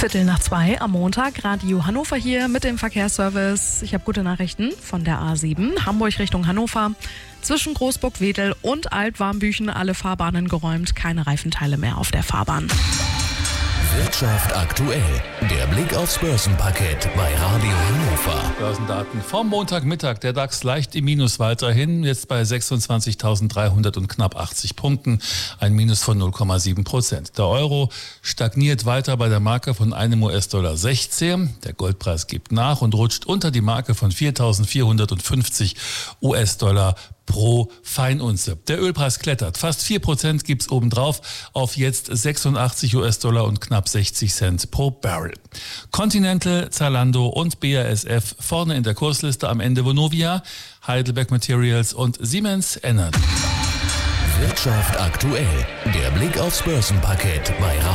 1:15 am Montag, Radio Hannover hier mit dem Verkehrsservice. Ich habe gute Nachrichten von der A7, Hamburg Richtung Hannover. Zwischen Großburg-Wedel und Altwarmbüchen alle Fahrbahnen geräumt, keine Reifenteile mehr auf der Fahrbahn. Wirtschaft aktuell. Der Blick aufs Börsenparkett bei Radio Hannover. Börsendaten vom Montagmittag. Der DAX leicht im Minus weiterhin, jetzt bei 26.300 und knapp 80 Punkten. Ein Minus von 0,7%. Der Euro stagniert weiter bei der Marke von einem US-Dollar 16. Der Goldpreis gibt nach und rutscht unter die Marke von 4.450 US-Dollar pro Feinunze. Der Ölpreis klettert. Fast 4% gibt's obendrauf auf jetzt 86 US-Dollar und knapp 60 Cent pro Barrel. Continental, Zalando und BASF vorne in der Kursliste, am Ende Vonovia, Heidelberg Materials und Siemens Energy. Wirtschaft aktuell. Der Blick aufs Börsenparkett bei